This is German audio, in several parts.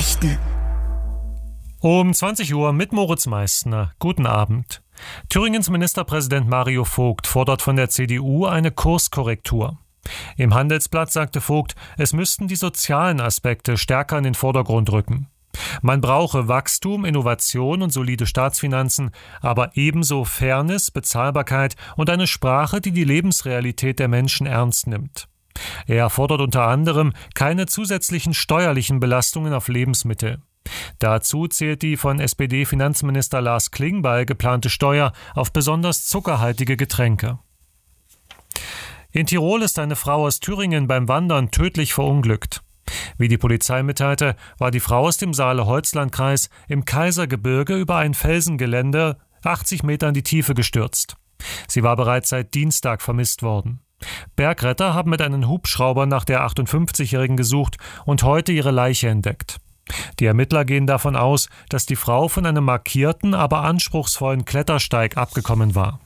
Nachrichten. Um 20 Uhr mit Moritz Meissner. Guten Abend. Thüringens Ministerpräsident Mario Vogt fordert von der CDU eine Kurskorrektur. Im Handelsblatt sagte Vogt, es müssten die sozialen Aspekte stärker in den Vordergrund rücken. Man brauche Wachstum, Innovation und solide Staatsfinanzen, aber ebenso Fairness, Bezahlbarkeit und eine Sprache, die die Lebensrealität der Menschen ernst nimmt. Er fordert unter anderem keine zusätzlichen steuerlichen Belastungen auf Lebensmittel. Dazu zählt die von SPD-Finanzminister Lars Klingbeil geplante Steuer auf besonders zuckerhaltige Getränke. In Tirol ist eine Frau aus Thüringen beim Wandern tödlich verunglückt. Wie die Polizei mitteilte, war die Frau aus dem Saale-Holzland-Kreis im Kaisergebirge über ein Felsengelände 80 Meter in die Tiefe gestürzt. Sie war bereits seit Dienstag vermisst worden. Bergretter haben mit einem Hubschrauber nach der 58-Jährigen gesucht und heute ihre Leiche entdeckt. Die Ermittler gehen davon aus, dass die Frau von einem markierten, aber anspruchsvollen Klettersteig abgekommen war.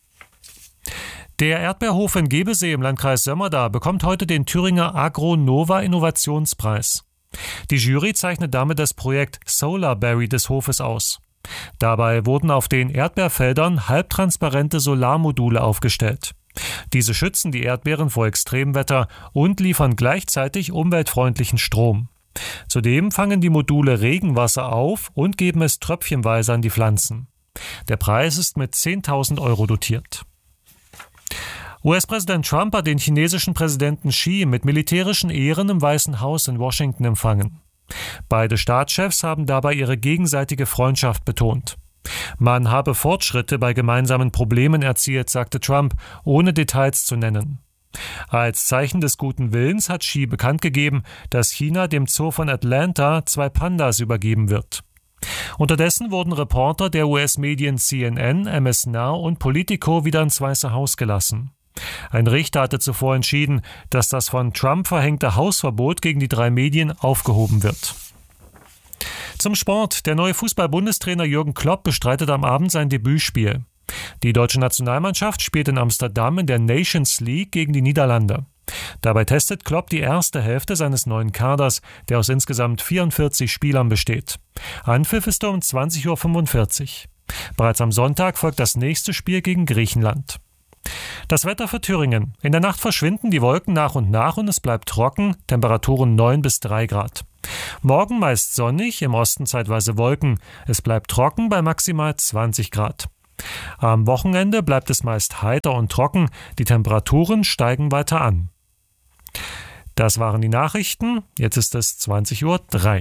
Der Erdbeerhof in Gebesee im Landkreis Sömmerda bekommt heute den Thüringer Agronova Innovationspreis. Die Jury zeichnet damit das Projekt Solarberry des Hofes aus. Dabei wurden auf den Erdbeerfeldern halbtransparente Solarmodule aufgestellt. Diese schützen die Erdbeeren vor Extremwetter und liefern gleichzeitig umweltfreundlichen Strom. Zudem fangen die Module Regenwasser auf und geben es tröpfchenweise an die Pflanzen. Der Preis ist mit 10.000 Euro dotiert. US-Präsident Trump hat den chinesischen Präsidenten Xi mit militärischen Ehren im Weißen Haus in Washington empfangen. Beide Staatschefs haben dabei ihre gegenseitige Freundschaft betont. Man habe Fortschritte bei gemeinsamen Problemen erzielt, sagte Trump, ohne Details zu nennen. Als Zeichen des guten Willens hat Xi bekannt gegeben, dass China dem Zoo von Atlanta 2 Pandas übergeben wird. Unterdessen wurden Reporter der US-Medien CNN, MS Now und Politico wieder ins Weiße Haus gelassen. Ein Richter hatte zuvor entschieden, dass das von Trump verhängte Hausverbot gegen die 3 Medien aufgehoben wird. Zum Sport. Der neue Fußball-Bundestrainer Jürgen Klopp bestreitet am Abend sein Debütspiel. Die deutsche Nationalmannschaft spielt in Amsterdam in der Nations League gegen die Niederlande. Dabei testet Klopp die erste Hälfte seines neuen Kaders, der aus insgesamt 44 Spielern besteht. Anpfiff ist um 20.45 Uhr. Bereits am Sonntag folgt das nächste Spiel gegen Griechenland. Das Wetter für Thüringen. In der Nacht verschwinden die Wolken nach und es bleibt trocken, Temperaturen 9 bis 3 Grad. Morgen meist sonnig, im Osten zeitweise Wolken. Es bleibt trocken bei maximal 20 Grad. Am Wochenende bleibt es meist heiter und trocken, die Temperaturen steigen weiter an. Das waren die Nachrichten, jetzt ist es 20.03 Uhr.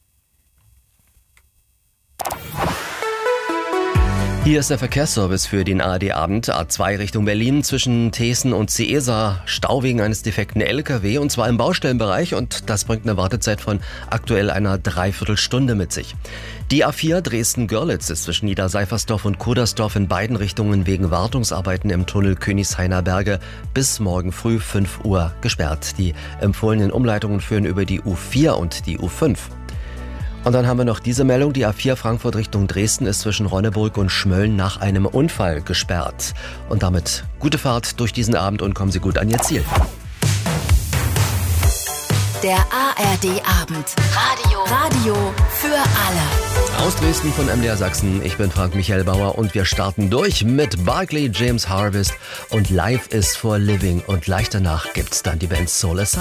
Hier ist der Verkehrsservice für den ARD-Abend. A2 Richtung Berlin zwischen Thesen und Seesa. Stau wegen eines defekten LKW und zwar im Baustellenbereich und das bringt eine Wartezeit von aktuell einer Dreiviertelstunde mit sich. Die A4 Dresden-Görlitz ist zwischen Niederseifersdorf und Kudersdorf in beiden Richtungen wegen Wartungsarbeiten im Tunnel Königshainer Berge bis morgen früh 5 Uhr gesperrt. Die empfohlenen Umleitungen führen über die U4 und die U5. Und dann haben wir noch diese Meldung, die A4 Frankfurt Richtung Dresden ist zwischen Ronneburg und Schmölln nach einem Unfall gesperrt. Und damit gute Fahrt durch diesen Abend und kommen Sie gut an Ihr Ziel. Der ARD-Abend. Radio für alle. Aus Dresden von MDR Sachsen, ich bin Frank Michael Bauer und wir starten durch mit Barclay James Harvest und Life is for Living. Und gleich danach gibt's dann die Band Soul Asylum.